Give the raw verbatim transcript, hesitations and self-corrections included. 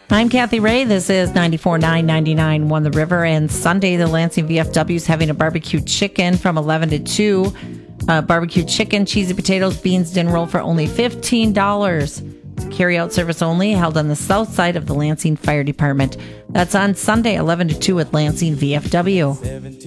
I'm Kathy Ray. This is ninety-four point nine ninety-nine One The River. And Sunday, the Lansing V F W is having a barbecue chicken from eleven to two. Uh, barbecue chicken, cheesy potatoes, beans, dinner roll for only fifteen dollars. Carry-out service only, held on the south side of the Lansing Fire Department. That's on Sunday, eleven to two at Lansing V F W.